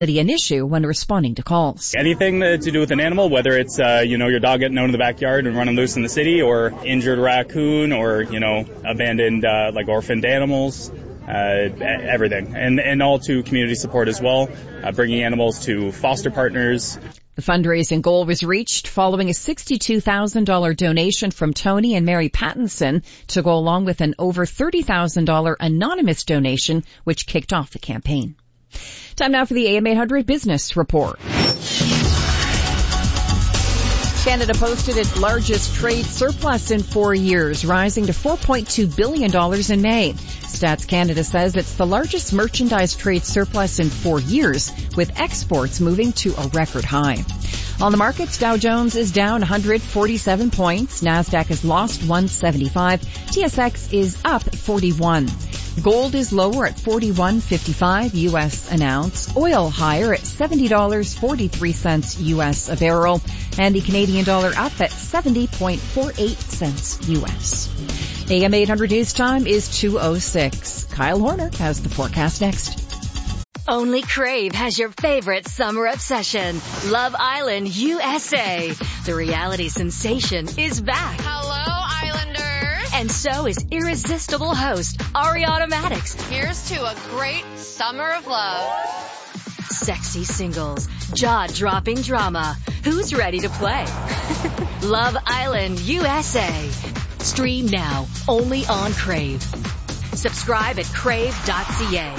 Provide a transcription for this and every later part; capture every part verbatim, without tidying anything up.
an issue when responding to calls. Anything to do with an animal, whether it's, uh, you know, your dog getting out in the backyard and running loose in the city, or injured raccoon, or, you know, abandoned, uh, like orphaned animals, uh, everything. And, and all to community support as well, uh, bringing animals to foster partners. The fundraising goal was reached following a sixty-two thousand dollars donation from Tony and Mary Pattinson to go along with an over thirty thousand dollars anonymous donation, which kicked off the campaign. Time now for the A M eight hundred Business Report. Canada posted its largest trade surplus in four years, rising to four point two billion dollars in May. Stats Canada says it's the largest merchandise trade surplus in four years, with exports moving to a record high. On the markets, Dow Jones is down one hundred forty-seven points. NASDAQ has lost one seventy-five. T S X is up forty-one. Gold is lower at forty-one fifty-five U S an ounce. Oil higher at seventy dollars and forty-three cents U S a barrel. And the Canadian dollar up at seventy point four eight cents U S. A M eight hundred News Time is two oh six. Kyle Horner has the forecast next. Only Crave has your favorite summer obsession, Love Island U S A. The reality sensation is back. Hello, Islanders. And so is irresistible host Ariana Maddox. Here's to a great summer of love. Sexy singles, jaw-dropping drama. Who's ready to play? Love Island U S A. Stream now, only on Crave. Subscribe at crave dot c a.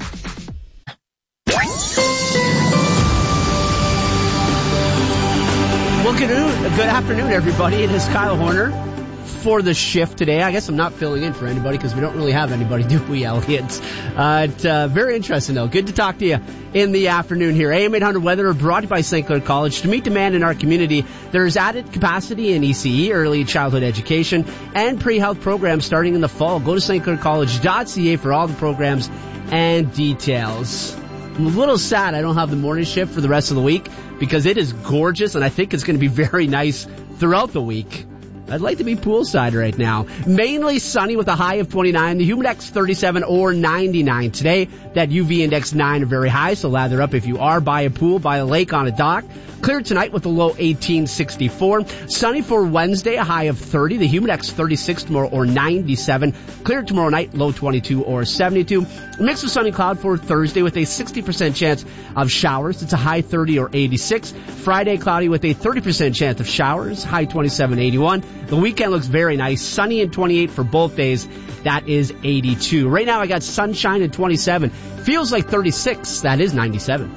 Well, good, good afternoon, everybody. It is Kyle Horner for the shift today. I guess I'm not filling in for anybody because we don't really have anybody, do we, Elliot? Uh, it's uh, very interesting, though. Good to talk to you in the afternoon here. A M eight hundred Weather brought to you by Saint Clair College. To meet demand in our community, there's added capacity in E C E, early childhood education, and pre-health programs starting in the fall. Go to st clair college dot c a for all the programs and details. I'm a little sad I don't have the morning shift for the rest of the week because it is gorgeous, and I think it's going to be very nice throughout the week. I'd like to be poolside right now. Mainly sunny with a high of twenty-nine. The humidex thirty-seven or ninety-nine today. That U V index nine are very high, so lather up if you are by a pool, by a lake, on a dock. Clear tonight with a low eighteen sixty-four. Sunny for Wednesday, a high of thirty. The humidex thirty-six tomorrow or ninety-seven. Clear tomorrow night, low twenty-two or seventy-two. A mix of sunny cloud for Thursday with a sixty percent chance of showers. It's a high thirty or eighty-six. Friday, cloudy with a thirty percent chance of showers. High twenty-seven, eighty-one. The weekend looks very nice. Sunny and twenty-eight for both days. That is eighty-two. Right now I got sunshine and twenty-seven. Feels like thirty-six. That is ninety-seven.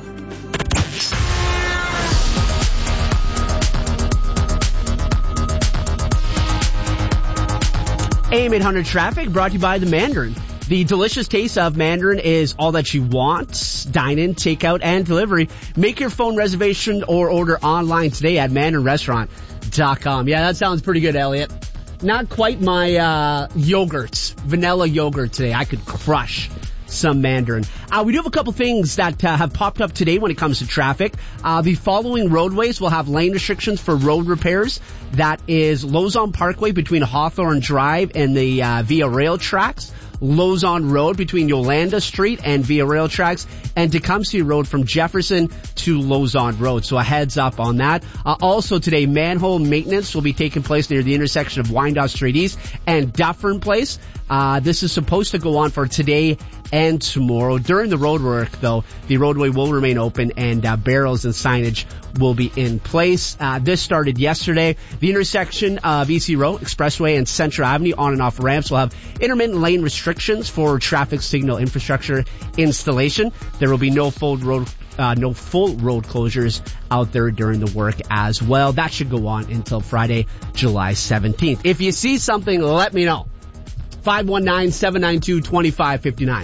A M eight hundred traffic brought to you by the Mandarin. The delicious taste of Mandarin is all that you want. Dine in, takeout, and delivery. Make your phone reservation or order online today at mandarin restaurant dot com. Yeah, that sounds pretty good, Elliot. Not quite my uh yogurt, vanilla yogurt today. I could crush some Mandarin. Uh, we do have a couple things that uh, have popped up today when it comes to traffic. Uh, the following roadways will have lane restrictions for road repairs. That is Lozon Parkway between Hawthorne Drive and the uh, Via Rail tracks. Lozon Road between Yolanda Street and Via Rail tracks, and Tecumseh Road from Jefferson to Lozon Road. So a heads up on that. Uh, also today, manhole maintenance will be taking place near the intersection of Wyandotte Street East and Dufferin Place. Uh, this is supposed to go on for today and tomorrow. During the road work, though, the roadway will remain open and uh, barrels and signage will be in place. Uh, this started yesterday. The intersection of E C Road, Expressway, and Central Avenue on and off ramps will have intermittent lane restrictions for traffic signal infrastructure installation. There will be no full road Uh, no full road closures out there during the work as well. That should go on until Friday, July seventeenth. If you see something, let me know. five one nine, seven nine two, two five five nine.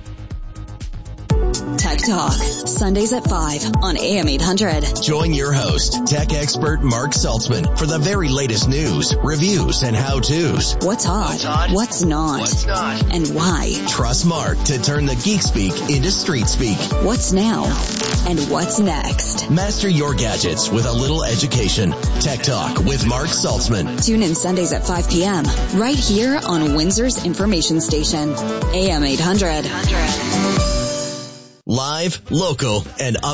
Tech Talk, Sundays at five on A M eight hundred. Join your host, tech expert Mark Saltzman, for the very latest news, reviews, and how-tos. What's hot? What's, hot? What's not? What's not? And why? Trust Mark to turn the geek speak into street speak. What's now? And what's next? Master your gadgets with a little education. Tech Talk with Mark Saltzman. Tune in Sundays at five p.m. right here on Windsor's information station, A M eight hundred. Live, local, and up